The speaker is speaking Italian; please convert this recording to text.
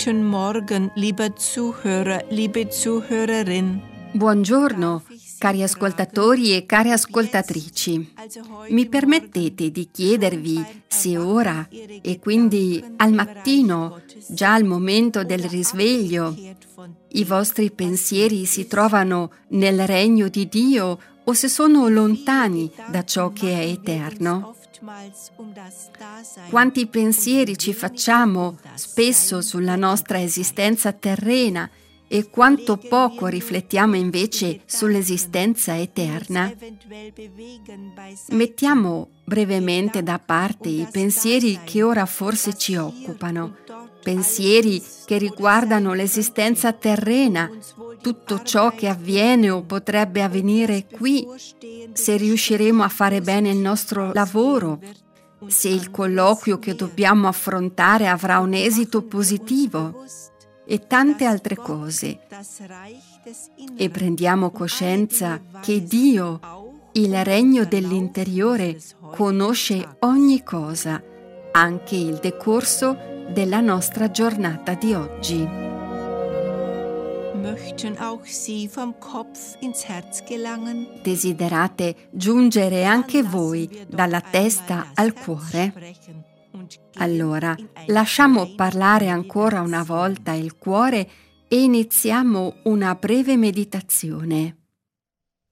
Guten Morgen, lieber Zuhörer, liebe Zuhörerin. Buongiorno, cari ascoltatori e care ascoltatrici. Mi permettete di chiedervi se ora, e quindi al mattino, già al momento del risveglio, i vostri pensieri si trovano nel regno di Dio o se sono lontani da ciò che è eterno? Quanti pensieri ci facciamo spesso sulla nostra esistenza terrena e quanto poco riflettiamo invece sull'esistenza eterna? Mettiamo brevemente da parte i pensieri che ora forse ci occupano, pensieri che riguardano l'esistenza terrena, tutto ciò che avviene o potrebbe avvenire qui, se riusciremo a fare bene il nostro lavoro, se il colloquio che dobbiamo affrontare avrà un esito positivo e tante altre cose. E prendiamo coscienza che Dio, il regno dell'interiore, conosce ogni cosa, anche il decorso della nostra giornata di oggi. Möchten auch Sie vom Kopf ins Herz gelangen? Desiderate giungere anche voi dalla testa al cuore? Allora, lasciamo parlare ancora una volta il cuore e iniziamo una breve meditazione.